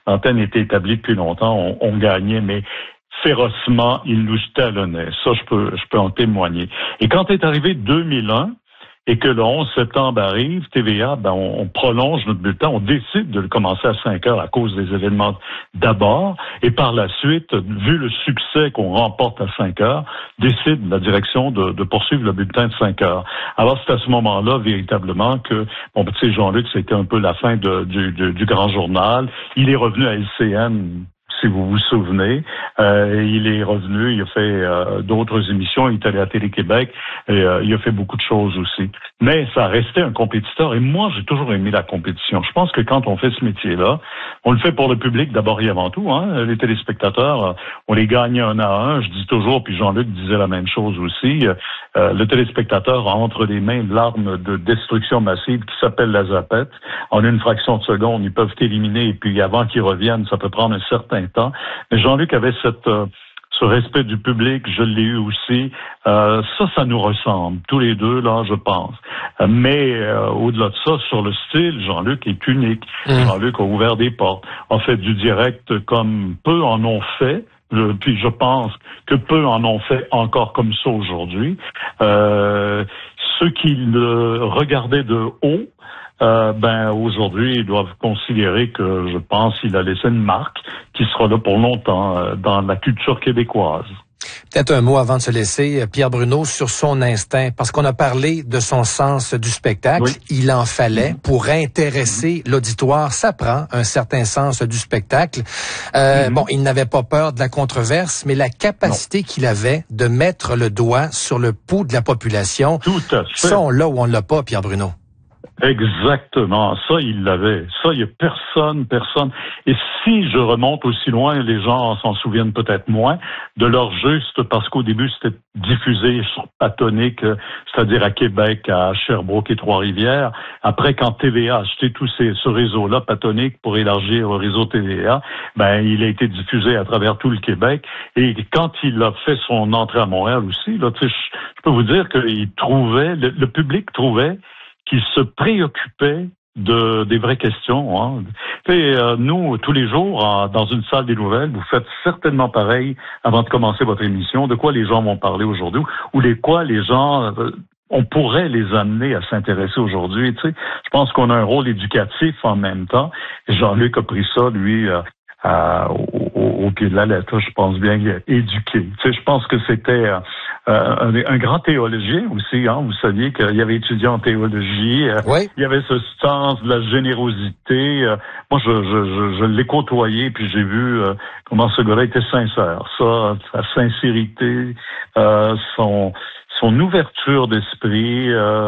l'antenne était établie depuis longtemps, on gagnait, mais férocement, ils nous talonnaient. Ça, je peux en témoigner. Et quand est arrivé 2001, et que le 11 septembre arrive, TVA, on prolonge notre bulletin, on décide de le commencer à 5 heures à cause des événements d'abord, et par la suite, vu le succès qu'on remporte à 5 heures, décide la direction de poursuivre le bulletin de 5 heures. Alors, c'est à ce moment-là, véritablement, que, tu sais, Jean-Luc, c'était un peu la fin du grand journal. Il est revenu à LCN, si vous vous souvenez. Il est revenu, il a fait d'autres émissions, il est allé à Télé-Québec, et il a fait beaucoup de choses aussi. Mais ça restait un compétiteur, et moi, j'ai toujours aimé la compétition. Je pense que quand on fait ce métier-là, on le fait pour le public d'abord et avant tout. Les téléspectateurs, on les gagne un à un, je dis toujours, puis Jean-Luc disait la même chose aussi. Le téléspectateur a entre les mains l'arme de destruction massive qui s'appelle la zapette. En une fraction de seconde, ils peuvent t'éliminer, et puis avant qu'ils reviennent, ça peut prendre un certain temps. Mais Jean-Luc avait ce respect du public, je l'ai eu aussi. Ça nous ressemble, tous les deux, là, je pense. Mais au-delà de ça, sur le style, Jean-Luc est unique. Jean-Luc a ouvert des portes, a fait du direct comme peu en ont fait. Puis je pense que peu en ont fait encore comme ça aujourd'hui. Ceux qui le regardaient de haut, aujourd'hui, ils doivent considérer que, je pense, il a laissé une marque qui sera là pour longtemps dans la culture québécoise. Peut-être un mot avant de se laisser, Pierre Bruno, sur son instinct, parce qu'on a parlé de son sens du spectacle. Oui. Il en fallait pour intéresser l'auditoire. Ça prend un certain sens du spectacle. Il n'avait pas peur de la controverse, mais la capacité qu'il avait de mettre le doigt sur le pouls de la population. Tout à fait. Ça, on l'a ou on l'a pas, Pierre Bruno. Exactement. Ça, il l'avait. Ça, il y a personne. Et si je remonte aussi loin, les gens s'en souviennent peut-être moins, de leur juste, parce qu'au début, c'était diffusé sur Patonique, c'est-à-dire à Québec, à Sherbrooke et Trois-Rivières. Après, quand TVA a acheté tout ce réseau-là, Patonique, pour élargir le réseau TVA, il a été diffusé à travers tout le Québec. Et quand il a fait son entrée à Montréal aussi, là, tu sais, je peux vous dire qu'il trouvait, le public trouvait qui se préoccupait des vraies questions. Nous, tous les jours, dans une salle des nouvelles, vous faites certainement pareil avant de commencer votre émission. De quoi les gens vont parler aujourd'hui ou de quoi les gens... on pourrait les amener à s'intéresser aujourd'hui. Tu sais, je pense qu'on a un rôle éducatif en même temps. Jean-Luc a pris ça, lui... au pied de la lettre, je pense bien éduqué. Tu sais, je pense que c'était un grand théologien aussi. Vous saviez qu'il avait étudié en théologie. Oui. Il y avait ce sens de la générosité. Moi, je l'ai côtoyé, puis j'ai vu comment ce gars-là était sincère. Ça, sa sincérité, son ouverture d'esprit.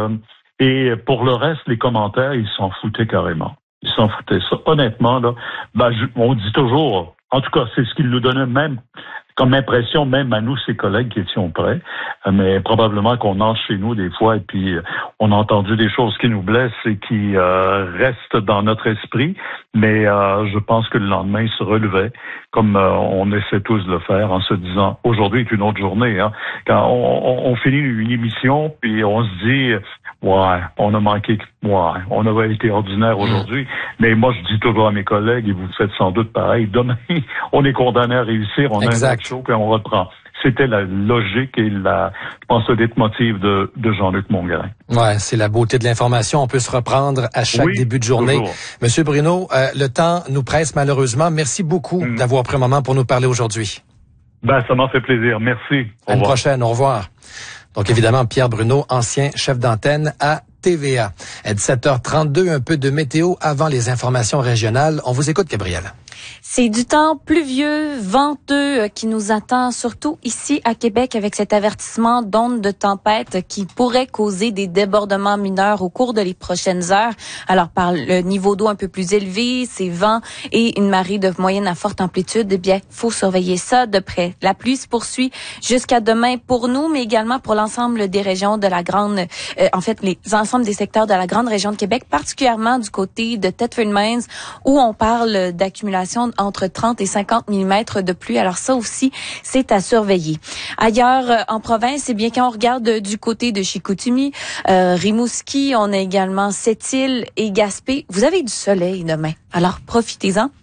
Et pour le reste, les commentaires, ils s'en foutaient carrément. Ils s'en foutaient. Ça, honnêtement, là, on dit toujours, en tout cas, c'est ce qu'il nous donnait même comme impression, même à nous, ses collègues qui étions prêts, mais probablement qu'on entre chez nous des fois et puis on a entendu des choses qui nous blessent et qui restent dans notre esprit, mais je pense que le lendemain, il se relevait, comme on essaie tous de le faire, en se disant, aujourd'hui est une autre journée. Quand on finit une émission, puis on se dit, on a manqué, on aurait été ordinaire aujourd'hui, mais moi je dis toujours à mes collègues, et vous faites sans doute pareil, demain, on est condamné à réussir, on a un autre show, puis on reprend. C'était la logique et je pense, le leitmotiv de Jean-Luc Mongrain. Ouais, c'est la beauté de l'information. On peut se reprendre à chaque début de journée. Toujours. Monsieur Bruno, le temps nous presse malheureusement. Merci beaucoup d'avoir pris un moment pour nous parler aujourd'hui. Ça m'a fait plaisir. Merci. À une prochaine. Au revoir. Donc évidemment, Pierre Bruno, ancien chef d'antenne à TVA. À 17h32, un peu de météo avant les informations régionales. On vous écoute, Gabrielle. C'est du temps pluvieux, venteux qui nous attend, surtout ici à Québec, avec cet avertissement d'onde de tempête qui pourrait causer des débordements mineurs au cours de les prochaines heures. Alors, par le niveau d'eau un peu plus élevé, ces vents et une marée de moyenne à forte amplitude, faut surveiller ça de près. La pluie se poursuit jusqu'à demain pour nous, mais également pour l'ensemble des régions de la grande, l'ensemble des secteurs de la grande région de Québec, particulièrement du côté de Thetford Mines, où on parle d'accumulation entre 30 et 50 mm de pluie. Alors ça aussi, c'est à surveiller. Ailleurs en province, eh bien, quand on regarde du côté de Chicoutimi, Rimouski, on a également Sept-Îles et Gaspé. Vous avez du soleil demain. Alors profitez-en.